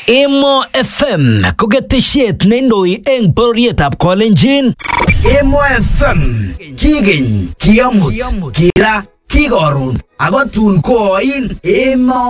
Emo FM ko ketesiet neindoi eng bororietab Kolenjin. Emo FM kigeny, kiamut, kira, kikorun, ako tun koin Emo